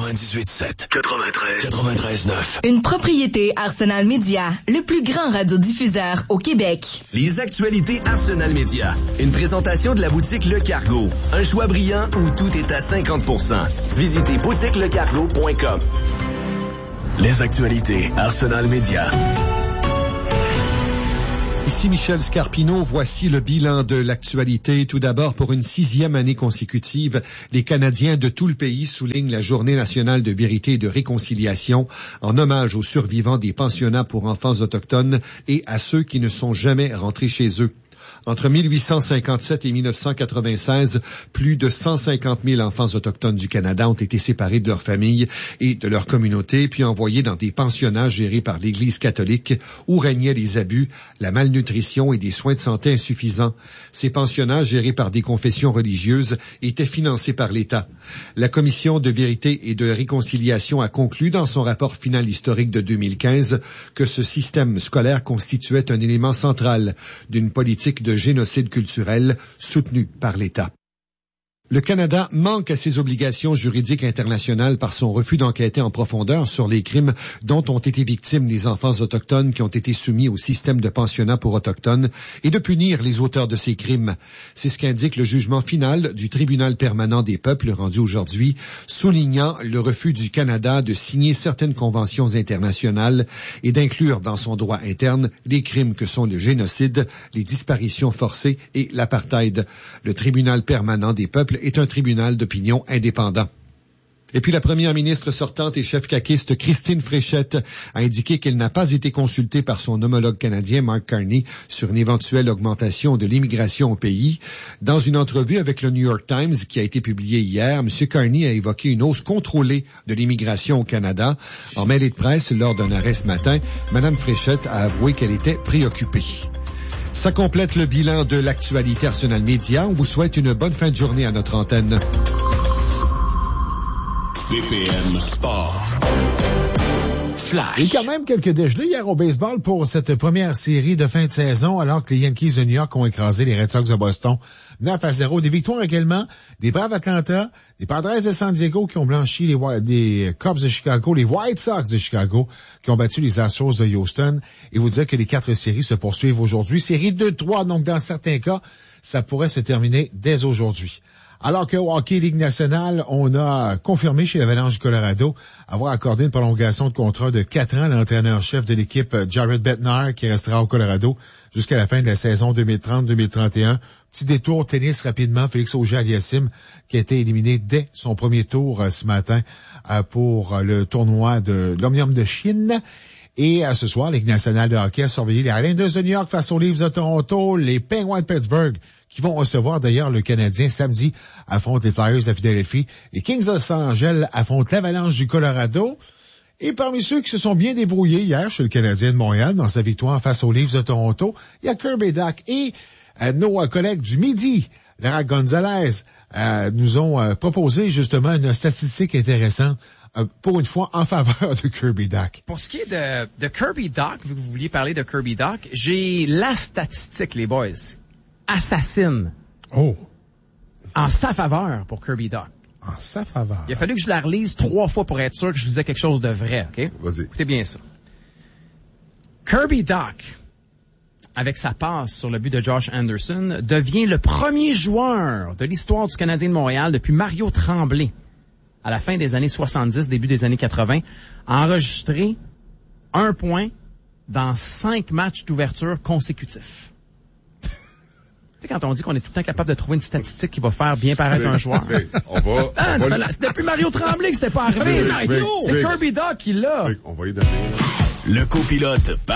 98.7, 93.9. Une propriété Arsenal Média, le plus grand radiodiffuseur au Québec. Les actualités Arsenal Média. Une présentation de la boutique Le Cargo. Un choix brillant où tout est à 50%. Visitez boutiquelecargo.com. Les actualités Arsenal Média. Ici Michel Scarpino, voici le bilan de l'actualité. Tout d'abord, pour une 6e année consécutive, les Canadiens de tout le pays soulignent la Journée nationale de vérité et de réconciliation en hommage aux survivants des pensionnats pour enfants autochtones et à ceux qui ne sont jamais rentrés chez eux. Entre 1857 et 1996, plus de 150 000 enfants autochtones du Canada ont été séparés de leur famille et de leur communauté, puis envoyés dans des pensionnats gérés par l'Église catholique où régnaient les abus, la malnutrition et des soins de santé insuffisants. Ces pensionnats, gérés par des confessions religieuses, étaient financés par l'État. La Commission de vérité et de réconciliation a conclu dans son rapport final historique de 2015 que ce système scolaire constituait un élément central d'une politique de génocide culturel soutenu par l'État. Le Canada manque à ses obligations juridiques internationales par son refus d'enquêter en profondeur sur les crimes dont ont été victimes les enfants autochtones qui ont été soumis au système de pensionnat pour autochtones et de punir les auteurs de ces crimes. C'est ce qu'indique le jugement final du Tribunal permanent des peuples rendu aujourd'hui, soulignant le refus du Canada de signer certaines conventions internationales et d'inclure dans son droit interne les crimes que sont le génocide, les disparitions forcées et l'apartheid. Le Tribunal permanent des peuples est un tribunal d'opinion indépendant. Et puis la première ministre sortante et chef caquiste Christine Fréchette a indiqué qu'elle n'a pas été consultée par son homologue canadien Mark Carney sur une éventuelle augmentation de l'immigration au pays. Dans une entrevue avec le New York Times qui a été publiée hier, M. Carney a évoqué une hausse contrôlée de l'immigration au Canada. En mêlée de presse, lors d'un arrêt ce matin, Mme Fréchette a avoué qu'elle était préoccupée. Ça complète le bilan de l'actualité Arsenal Média. On vous souhaite une bonne fin de journée à notre antenne. BPM Sport. Flash. Il y a quand même quelques dégelés hier au baseball pour cette première série de fin de saison, alors que les Yankees de New York ont écrasé les Red Sox de Boston 9-0. Des victoires également des Braves d'Atlanta, des Padres de San Diego qui ont blanchi des Cubs de Chicago, les White Sox de Chicago qui ont battu les Astros de Houston. Et vous dire que les 4 séries se poursuivent aujourd'hui. Série 2-3, donc dans certains cas, ça pourrait se terminer dès aujourd'hui. Alors que au hockey Ligue nationale, on a confirmé chez l'Avalanche du Colorado avoir accordé une prolongation de contrat de 4 ans à l'entraîneur-chef de l'équipe Jared Bednar qui restera au Colorado jusqu'à la fin de la saison 2030-2031. Petit détour tennis rapidement, Félix Auger-Aliassime qui a été éliminé dès son premier tour ce matin pour le tournoi de l'Omnium de Chine. Et ce soir, la Ligue nationale de hockey a surveillé les Islanders de New York face aux Leafs de Toronto, les Penguins de Pittsburgh qui vont recevoir d'ailleurs le Canadien samedi affrontent les Flyers de Philadelphie. Les Kings de Los Angeles affrontent l'Avalanche du Colorado. Et parmi ceux qui se sont bien débrouillés hier chez le Canadien de Montréal dans sa victoire face aux Leafs de Toronto, il y a Kirby Dach et nos collègues du Midi, Lara Gonzalez, nous ont proposé justement une statistique intéressante pour une fois en faveur de Kirby Dach. Pour ce qui est de Kirby Dach, vu que vous vouliez parler de Kirby Dach, j'ai la statistique, les boys. Assassine. Oh. En sa faveur pour Kirby Dach. En sa faveur. Il a fallu que je la relise 3 fois pour être sûr que je disais quelque chose de vrai, OK? Vas-y. Écoutez bien ça. Kirby Dach, avec sa passe sur le but de Josh Anderson, devient le premier joueur de l'histoire du Canadien de Montréal depuis Mario Tremblay, à la fin des années 70, début des années 80, a enregistré 1 point dans 5 matchs d'ouverture consécutifs. Tu sais, quand on dit qu'on est tout le temps capable de trouver une statistique qui va faire bien paraître un joueur. C'est depuis Mario Tremblay que c'était pas arrivé, Mario! C'est Kirby Dach qui l'a. On va y donner. Le copilote